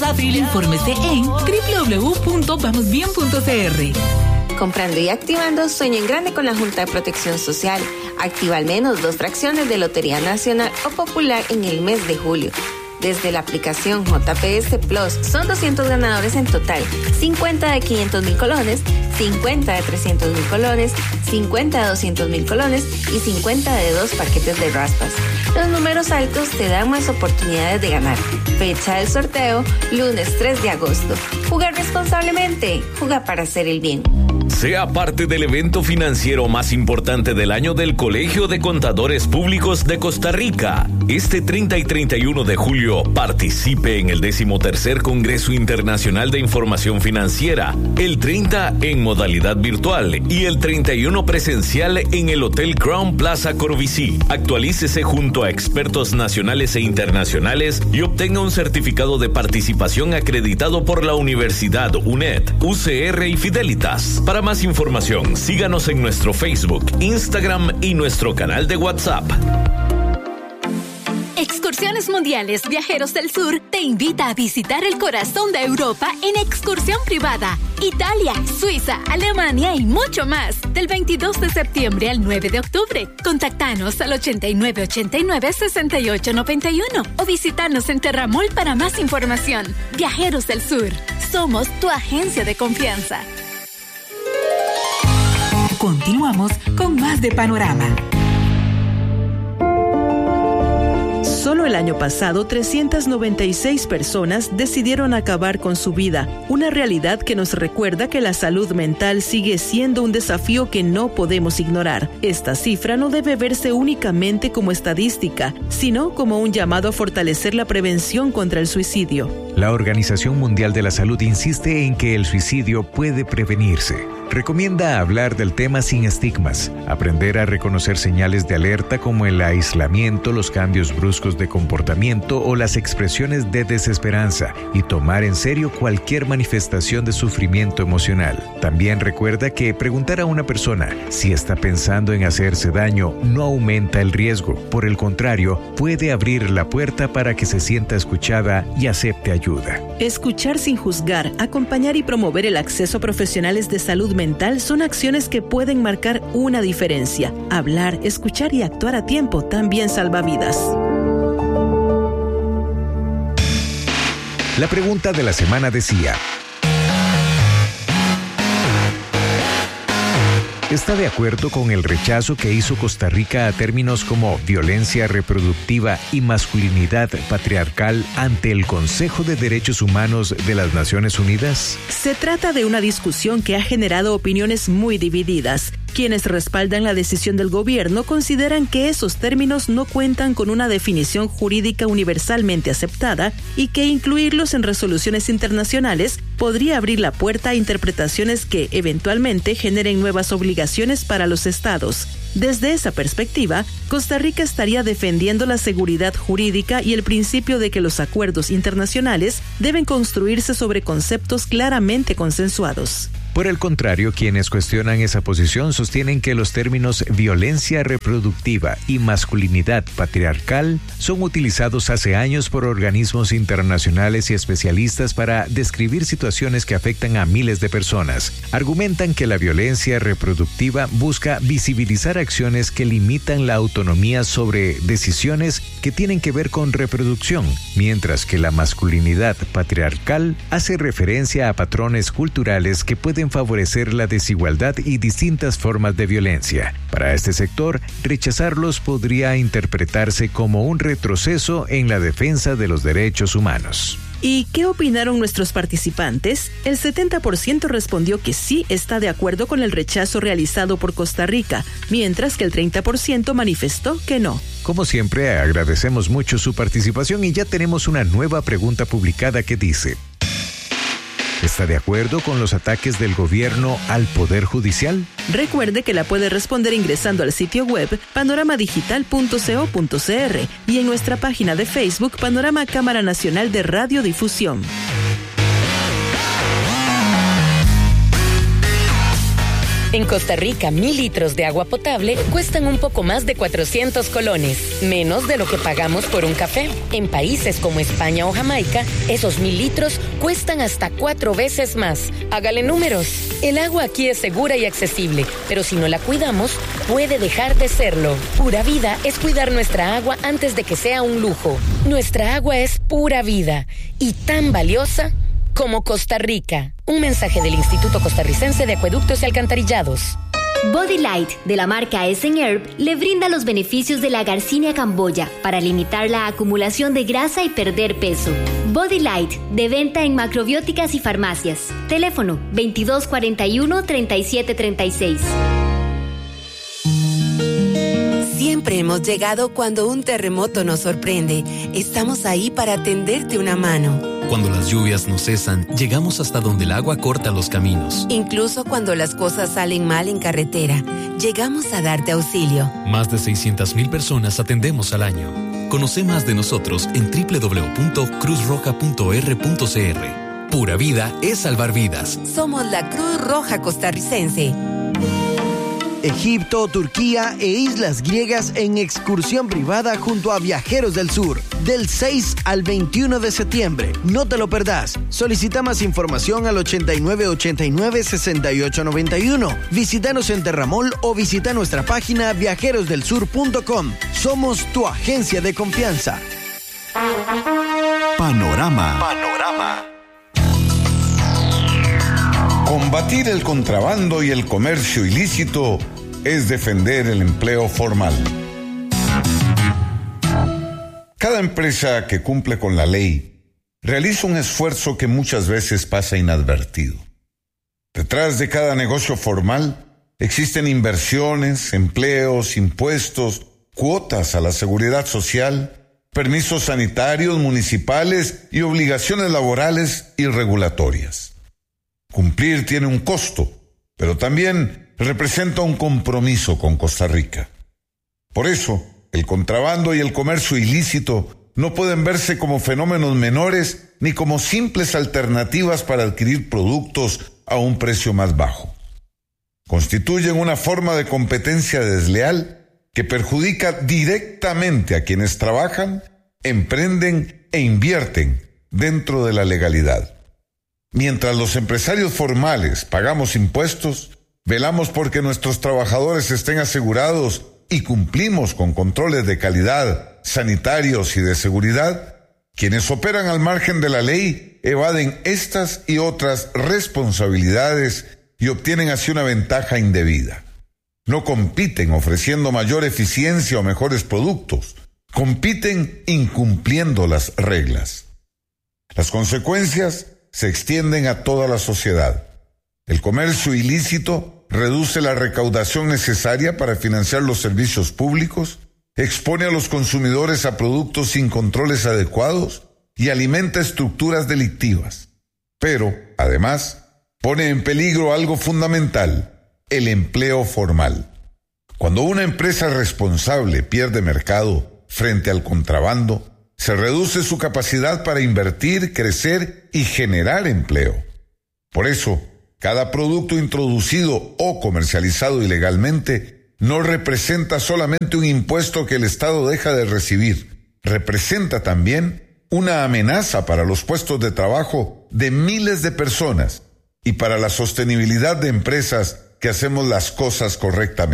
Afil, infórmese en www.vamosbien.cr. Comprando y activando, sueño en grande con la Junta de Protección Social. Activa al menos 2 fracciones de Lotería Nacional o Popular en el mes de julio. Desde la aplicación JPS Plus son 200 ganadores en total, 50 de 500,000 colones, 50 de 300,000 colones, 50 de 200,000 colones y 50 de 2 paquetes de raspas. Los números altos te dan más oportunidades de ganar. Fecha del sorteo, lunes 3 de agosto. Jugar responsablemente, juega para hacer el bien. Sea parte del evento financiero más importante del año del Colegio de Contadores Públicos de Costa Rica. Este 30 y 31 de julio participe en el 13º Congreso Internacional de Información Financiera, el 30 en modalidad virtual y el 31 presencial en el Hotel Crown Plaza Corvisí. Actualícese junto a expertos nacionales e internacionales y obtenga un certificado de participación acreditado por la Universidad UNED, UCR y Fidelitas. Para más información, síganos en nuestro Facebook, Instagram y nuestro canal de WhatsApp. Excursiones Mundiales Viajeros del Sur te invita a visitar el corazón de Europa en excursión privada. Italia, Suiza, Alemania y mucho más. Del 22 de septiembre al 9 de octubre. Contactanos al 8989-6891 o visitanos en Terramol para más información. Viajeros del Sur. Somos tu agencia de confianza. Continuamos con más de Panorama. Solo el año pasado, 396 personas decidieron acabar con su vida, una realidad que nos recuerda que la salud mental sigue siendo un desafío que no podemos ignorar. Esta cifra no debe verse únicamente como estadística, sino como un llamado a fortalecer la prevención contra el suicidio. La Organización Mundial de la Salud insiste en que el suicidio puede prevenirse. Recomienda hablar del tema sin estigmas, aprender a reconocer señales de alerta como el aislamiento, los cambios bruscos de comportamiento o las expresiones de desesperanza y tomar en serio cualquier manifestación de sufrimiento emocional. También recuerda que preguntar a una persona si está pensando en hacerse daño no aumenta el riesgo. Por el contrario, puede abrir la puerta para que se sienta escuchada y acepte ayuda. Escuchar sin juzgar, acompañar y promover el acceso a profesionales de salud mental son acciones que pueden marcar una diferencia. Hablar, escuchar y actuar a tiempo también salva vidas. La pregunta de la semana decía: ¿está de acuerdo con el rechazo que hizo Costa Rica a términos como violencia reproductiva y masculinidad patriarcal ante el Consejo de Derechos Humanos de las Naciones Unidas? Se trata de una discusión que ha generado opiniones muy divididas. Quienes respaldan la decisión del gobierno consideran que esos términos no cuentan con una definición jurídica universalmente aceptada y que incluirlos en resoluciones internacionales podría abrir la puerta a interpretaciones que eventualmente generen nuevas obligaciones para los estados. Desde esa perspectiva, Costa Rica estaría defendiendo la seguridad jurídica y el principio de que los acuerdos internacionales deben construirse sobre conceptos claramente consensuados. Por el contrario, quienes cuestionan esa posición sostienen que los términos violencia reproductiva y masculinidad patriarcal son utilizados hace años por organismos internacionales y especialistas para describir situaciones que afectan a miles de personas. Argumentan que la violencia reproductiva busca visibilizar acciones que limitan la autonomía sobre decisiones que tienen que ver con reproducción, mientras que la masculinidad patriarcal hace referencia a patrones culturales que pueden favorecer la desigualdad y distintas formas de violencia. Para este sector, rechazarlos podría interpretarse como un retroceso en la defensa de los derechos humanos. ¿Y qué opinaron nuestros participantes? El 70% respondió que sí está de acuerdo con el rechazo realizado por Costa Rica, mientras que el 30% manifestó que no. Como siempre, agradecemos mucho su participación y ya tenemos una nueva pregunta publicada que dice: ¿está de acuerdo con los ataques del gobierno al Poder Judicial? Recuerde que la puede responder ingresando al sitio web panoramadigital.co.cr y en nuestra página de Facebook Panorama Cámara Nacional de Radiodifusión. En Costa Rica, 1,000 litros de agua potable cuestan un poco más de 400 colones, menos de lo que pagamos por un café. En países como España o Jamaica, esos 1,000 litros cuestan hasta 4 veces más. Hágale números. El agua aquí es segura y accesible, pero si no la cuidamos, puede dejar de serlo. Pura Vida es cuidar nuestra agua antes de que sea un lujo. Nuestra agua es pura vida y tan valiosa como Costa Rica. Un mensaje del Instituto Costarricense de Acueductos y Alcantarillados. Body Light, de la marca Essen Herb, le brinda los beneficios de la Garcinia camboya para limitar la acumulación de grasa y perder peso. Body Light, de venta en macrobióticas y farmacias. Teléfono 2241-3736. Siempre hemos llegado cuando un terremoto nos sorprende. Estamos ahí para tenderte una mano. Cuando las lluvias no cesan, llegamos hasta donde el agua corta los caminos. Incluso cuando las cosas salen mal en carretera, llegamos a darte auxilio. Más de 600,000 personas atendemos al año. Conoce más de nosotros en www.cruzroja.r.cr. Pura Vida es salvar vidas. Somos la Cruz Roja Costarricense. Egipto, Turquía e islas griegas en excursión privada junto a Viajeros del Sur, del 6 al 21 de septiembre. No te lo perdás. Solicita más información al 8989-6891. Visítanos en Terramol o visita nuestra página viajerosdelsur.com. Somos tu agencia de confianza. Panorama. Combatir el contrabando y el comercio ilícito es defender el empleo formal. Cada empresa que cumple con la ley realiza un esfuerzo que muchas veces pasa inadvertido. Detrás de cada negocio formal existen inversiones, empleos, impuestos, cuotas a la seguridad social, permisos sanitarios municipales y obligaciones laborales y regulatorias. Cumplir tiene un costo, pero también representa un compromiso con Costa Rica. Por eso, el contrabando y el comercio ilícito no pueden verse como fenómenos menores ni como simples alternativas para adquirir productos a un precio más bajo. Constituyen una forma de competencia desleal que perjudica directamente a quienes trabajan, emprenden e invierten dentro de la legalidad. Mientras los empresarios formales pagamos impuestos, velamos porque nuestros trabajadores estén asegurados y cumplimos con controles de calidad, sanitarios y de seguridad, quienes operan al margen de la ley evaden estas y otras responsabilidades y obtienen así una ventaja indebida. No compiten ofreciendo mayor eficiencia o mejores productos, compiten incumpliendo las reglas. Las consecuencias se extienden a toda la sociedad. El comercio ilícito reduce la recaudación necesaria para financiar los servicios públicos, expone a los consumidores a productos sin controles adecuados y alimenta estructuras delictivas. Pero, además, pone en peligro algo fundamental: el empleo formal. Cuando una empresa responsable pierde mercado frente al contrabando, se reduce su capacidad para invertir, crecer y generar empleo. Por eso, cada producto introducido o comercializado ilegalmente no representa solamente un impuesto que el Estado deja de recibir, representa también una amenaza para los puestos de trabajo de miles de personas y para la sostenibilidad de empresas que hacemos las cosas correctamente.